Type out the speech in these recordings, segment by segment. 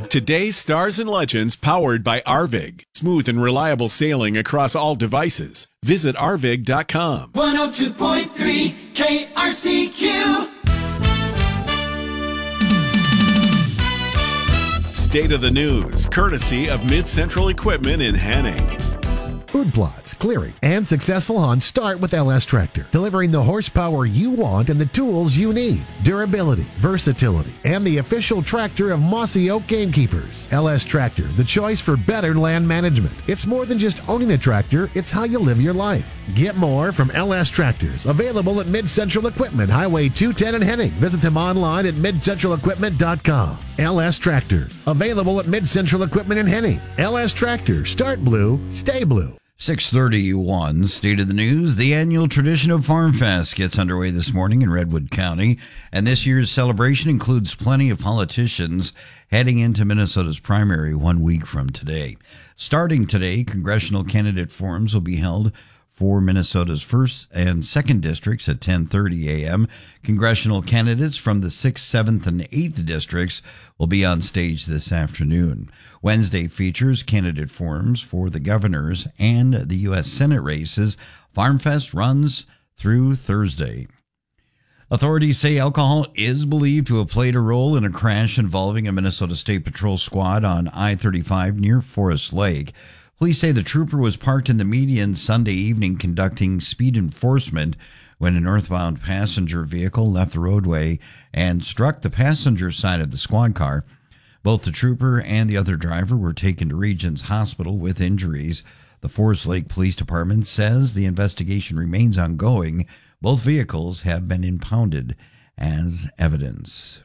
Today's Stars and Legends powered by Arvig. Smooth and reliable sailing across all devices. Visit arvig.com. 102.3 KRCQ. State of the News, courtesy of Mid-Central Equipment in Henning. Food plots, clearing, and successful hunts start with LS Tractor, delivering the horsepower you want and the tools you need. Durability, versatility, and the official tractor of Mossy Oak Gamekeepers. LS Tractor, the choice for better land management. It's more than just owning a tractor, it's how you live your life. Get more from LS Tractors, available at Mid-Central Equipment, Highway 210 in Henning. Visit them online at midcentralequipment.com. LS Tractors, available at Mid-Central Equipment in Henning. LS Tractors, start blue, stay blue. 6:31, State of the News. The annual tradition of Farm Fest gets underway this morning in Redwood County, and this year's celebration includes plenty of politicians heading into Minnesota's primary 1 week from today. Starting today, congressional candidate forums will be held for Minnesota's 1st and 2nd districts at 10:30 a.m. Congressional candidates from the 6th, 7th, and 8th districts will be on stage this afternoon. Wednesday features candidate forums for the governors and the U.S. Senate races. Farm Fest runs through Thursday. Authorities say alcohol is believed to have played a role in a crash involving a Minnesota State Patrol squad on I-35 near Forest Lake. Police say the trooper was parked in the median Sunday evening conducting speed enforcement when a northbound passenger vehicle left the roadway and struck the passenger side of the squad car. Both the trooper and the other driver were taken to Regions Hospital with injuries. The Forest Lake Police Department says the investigation remains ongoing. Both vehicles have been impounded as evidence.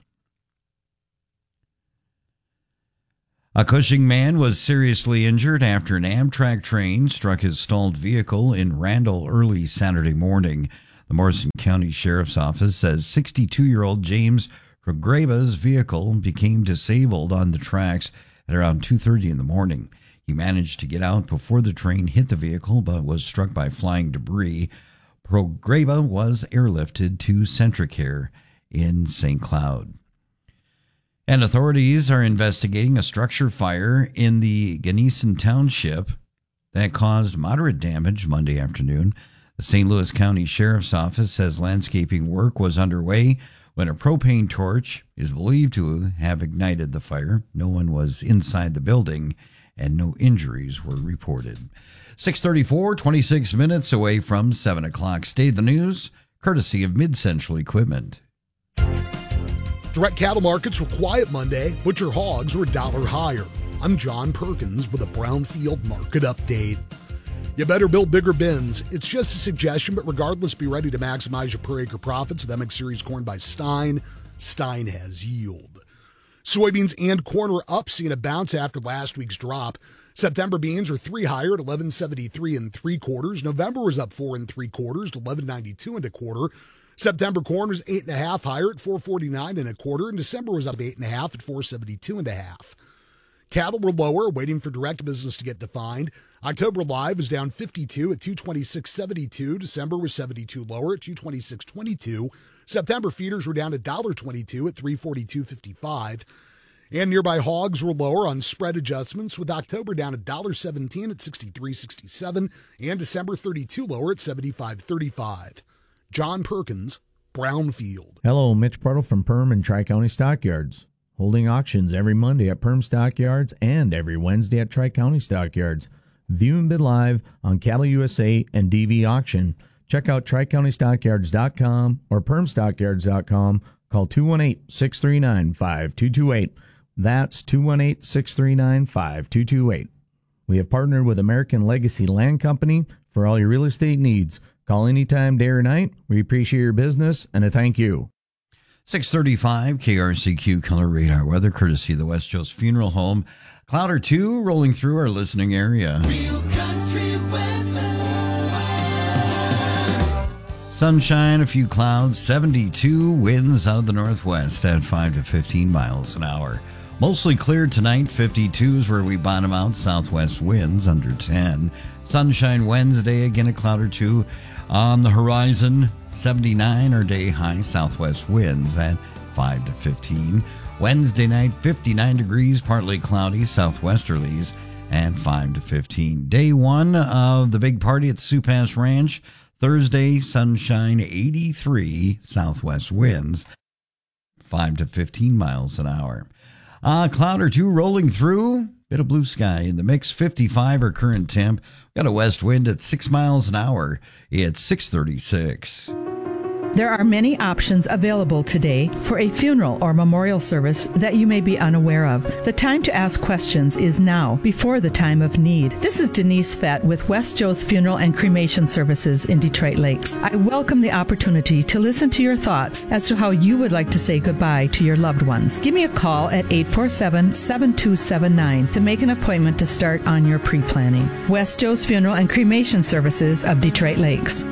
A Cushing man was seriously injured after an Amtrak train struck his stalled vehicle in Randall early Saturday morning. The Morrison County Sheriff's Office says 62-year-old James Progreba's vehicle became disabled on the tracks at around 2:30 in the morning. He managed to get out before the train hit the vehicle but was struck by flying debris. Progreba was airlifted to Centricare in St. Cloud. And authorities are investigating a structure fire in the Gunnison Township that caused moderate damage Monday afternoon. The St. Louis County Sheriff's Office says landscaping work was underway when a propane torch is believed to have ignited the fire. No one was inside the building and no injuries were reported. 6:34, 26 minutes away from 7 o'clock. State of the News, courtesy of Mid-Central Equipment. Direct cattle markets were quiet Monday. Butcher hogs were $1 higher. I'm John Perkins with a Brownfield market update. You better build bigger bins. It's just a suggestion, but regardless, be ready to maximize your per acre profits with MX Series corn by Stein. Stein has yield. Soybeans and corn were up, seeing a bounce after last week's drop. September beans are 3 higher at 11.73 3/4. November was up 4 3/4 to 11.92 1/4. September corn was 8.5 higher at 4.49 1/4, and December was up 8.5 at 4.72 1/2. Cattle were lower, waiting for direct business to get defined. October live was down 52 at 226.72. December was 72 lower at 226.22. September feeders were down $1.22 at 342.55. And nearby hogs were lower on spread adjustments, with October down $1.17 at 63.67 and December 32 lower at 75.35. John Perkins, Brownfield. Hello, Mitch Partle from Perm and Tri-County Stockyards. Holding auctions every Monday at Perm Stockyards and every Wednesday at Tri-County Stockyards. View and bid live on Cattle USA and DV Auction. Check out TriCountyStockyards.com or PermStockyards.com. Call 218-639-5228. That's 218-639-5228. We have partnered with American Legacy Land Company for all your real estate needs. Call anytime, day or night. We appreciate your business and a thank you. 6:35 KRCQ Color Radar weather, courtesy of the West Joe's Funeral Home. Cloud or two rolling through our listening area. Real country weather. Sunshine, a few clouds, 72 winds out of the northwest at 5 to 15 miles an hour. Mostly clear tonight, 52 is where we bottom out. Southwest winds under 10. Sunshine Wednesday, again a cloud or two on the horizon. 79 our day high. Southwest winds at 5 to 15. Wednesday night, 59 degrees, partly cloudy, southwesterlies, and 5 to 15. Day one of the big party at the Sioux Pass Ranch. Thursday, sunshine, 83, southwest winds, 5 to 15 miles an hour. Cloud or two rolling through. Bit of blue sky in the mix. 55 our current temp. Got a west wind at 6 miles an hour. It's 6:36. There are many options available today for a funeral or memorial service that you may be unaware of. The time to ask questions is now, before the time of need. This is Denise Fett with West Joe's Funeral and Cremation Services in Detroit Lakes. I welcome the opportunity to listen to your thoughts as to how you would like to say goodbye to your loved ones. Give me a call at 847-7279 to make an appointment to start on your pre-planning. West Joe's Funeral and Cremation Services of Detroit Lakes.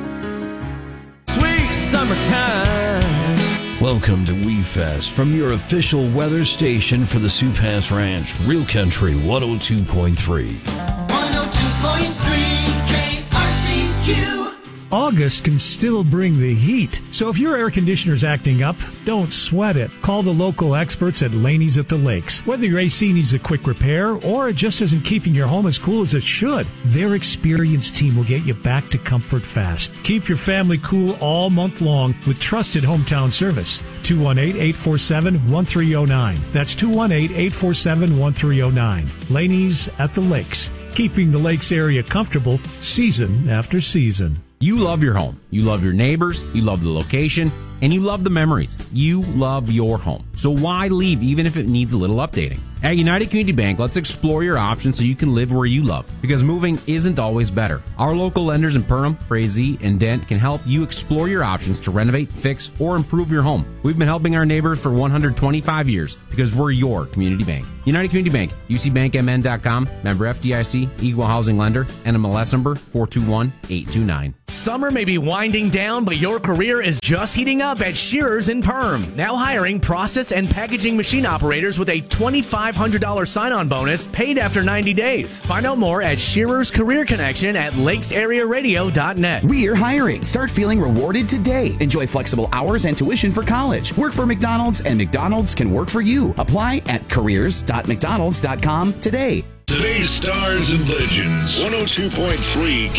Summertime. Welcome to WeFest from your official weather station for the Sioux Pass Ranch, Real Country 102.3. 102.3 KRCQ. August can still bring the heat, so if your air conditioner's acting up, don't sweat it. Call the local experts at Laney's at the Lakes. Whether your AC needs a quick repair or it just isn't keeping your home as cool as it should, their experienced team will get you back to comfort fast. Keep your family cool all month long with trusted hometown service. 218-847-1309. That's 218-847-1309. Laney's at the Lakes, keeping the Lakes area comfortable season after season. You love your home. You love your neighbors. You love the location. And you love the memories. You love your home. So why leave even if it needs a little updating? At United Community Bank, let's explore your options so you can live where you love. Because moving isn't always better. Our local lenders in Perham, Frazee, and Dent can help you explore your options to renovate, fix, or improve your home. We've been helping our neighbors for 125 years because we're your community bank. United Community Bank, ucbankmn.com, member FDIC, equal housing lender, NMLS number 421829. Summer may be winding down, but your career is just heating up at Shearers in Perm. Now hiring process and packaging machine operators with a $2,500 sign-on bonus paid after 90 days. Find out more at Shearers Career Connection at lakesarearadio.net. We're hiring. Start feeling rewarded today. Enjoy flexible hours and tuition for college. Work for McDonald's, and McDonald's can work for you. Apply at careers.mcdonalds.com today. Today's Stars and Legends, 102.3